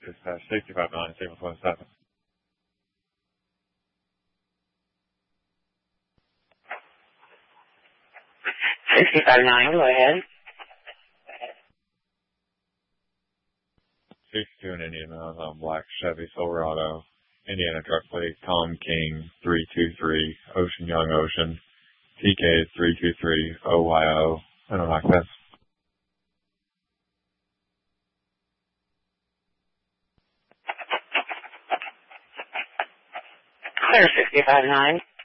dispatch 659, 727. 659, go ahead. 62 in Indiana, black Chevy Silverado, Indiana truck plate, Tom King 323, Ocean Young Ocean, TK 323, OYO, and I'm like this. Clear 659.